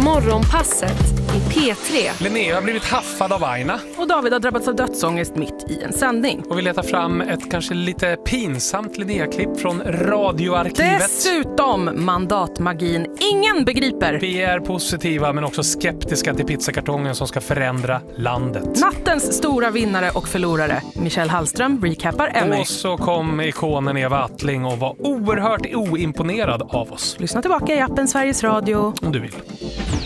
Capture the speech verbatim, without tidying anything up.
Morgonpasset i P tre. Linnea har blivit haffad av Aina. Och David har drabbats av dödsångest mitt i en sändning. Och vi letar fram ett kanske lite pinsamt Linnea-klipp från radioarkivet. Dessutom mandatmagin ingen begriper. Vi är positiva men också skeptiska till pizzakartongen som ska förändra landet. Nattens stora vinnare och förlorare. Michelle Hallström recappar Emmy. Och så kom ikonen Eva Attling och var oerhört oimponerad av oss. Lyssna tillbaka i appen Sveriges Radio om du vill.